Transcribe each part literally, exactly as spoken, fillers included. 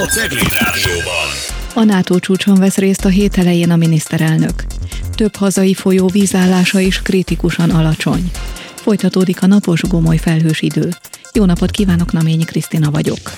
a Cegléd Rádióban. A NATO csúcson vesz részt a hét elején a miniszterelnök. Több hazai folyó vízállása is kritikusan alacsony. Folytatódik a napos, gomoly felhős idő. Jó napot kívánok, Naményi Krisztina vagyok.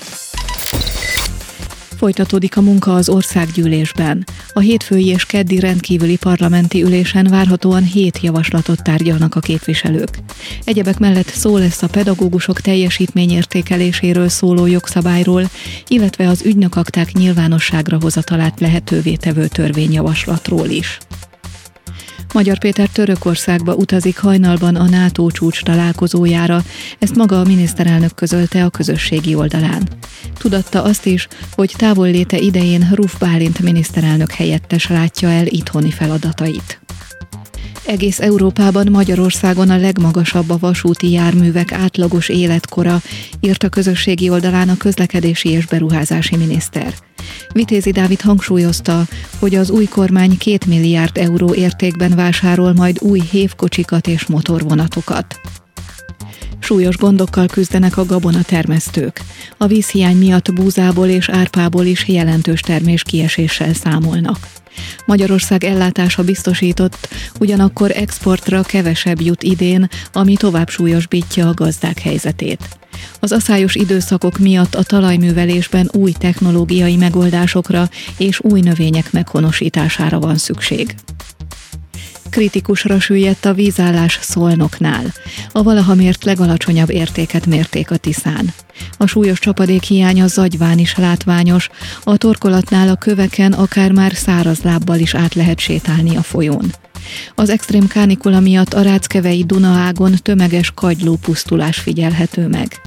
Folytatódik a munka az országgyűlésben. A hétfői és keddi rendkívüli parlamenti ülésen várhatóan hét javaslatot tárgyalnak a képviselők. Egyebek mellett szó lesz a pedagógusok teljesítményértékeléséről szóló jogszabályról, illetve az ügynökakták nyilvánosságra hozatalát lehetővé tevő törvényjavaslatról is. Magyar Péter Törökországba utazik hajnalban a NATO csúcs találkozójára, ezt maga a miniszterelnök közölte a közösségi oldalán. Tudatta azt is, hogy távolléte idején Ruf Bálint miniszterelnök helyettes látja el itthoni feladatait. Egész Európában, Magyarországon a legmagasabb a vasúti járművek átlagos életkora, írt a közösségi oldalán a közlekedési és beruházási miniszter. Vitézi Dávid hangsúlyozta, hogy az új kormány két milliárd euró értékben vásárol majd új hévkocsikat és motorvonatokat. Súlyos gondokkal küzdenek a gabonatermesztők. A vízhiány miatt búzából és árpából is jelentős terméskieséssel számolnak. Magyarország ellátása biztosított, ugyanakkor exportra kevesebb jut idén, ami tovább súlyosbítja a gazdák helyzetét. Az aszályos időszakok miatt a talajművelésben új technológiai megoldásokra és új növények meghonosítására van szükség. Kritikusra süllyedt a vízállás Szolnoknál. A valaha mért legalacsonyabb értéket mérték a Tiszán. A súlyos csapadékhiány a Zagyván is látványos, a torkolatnál a köveken akár már száraz lábbal is át lehet sétálni a folyón. Az extrém kánikula miatt a Ráckevei Dunaágon tömeges kagylópusztulás figyelhető meg.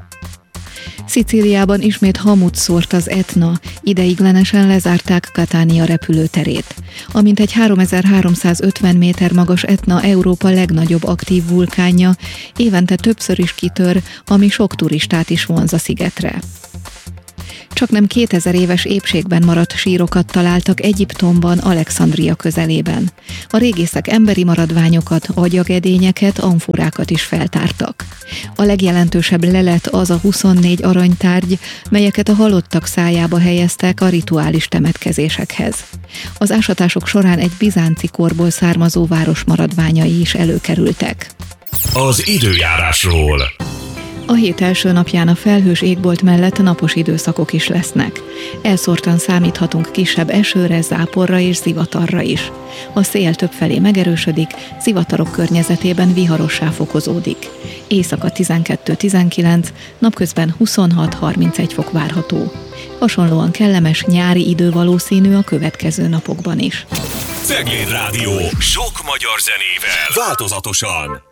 Szicíliában ismét hamut szórt az Etna, ideiglenesen lezárták Catania repülőterét. A mintegy háromezer-háromszázötven méter magas Etna Európa legnagyobb aktív vulkánja, évente többször is kitör, ami sok turistát is vonz a szigetre. Csaknem kétezer éves épségben maradt sírokat találtak Egyiptomban, Alexandria közelében. A régészek emberi maradványokat, agyagedényeket, amforákat is feltártak. A legjelentősebb lelet az a huszonnégy aranytárgy, melyeket a halottak szájába helyeztek a rituális temetkezésekhez. Az ásatások során egy bizánci korból származó város maradványai is előkerültek. Az időjárásról. A hét első napján a felhős égbolt mellett napos időszakok is lesznek. Elszórtan számíthatunk kisebb esőre, záporra és zivatarra is. A szél többfelé megerősödik, zivatarok környezetében viharossá fokozódik. Éjszaka tizenkettő-tizenkilenc, napközben huszonhat-harmincegy fok várható. Hasonlóan kellemes nyári idő valószínű a következő napokban is. Cegléd Rádió. Sok magyar zenével. Változatosan.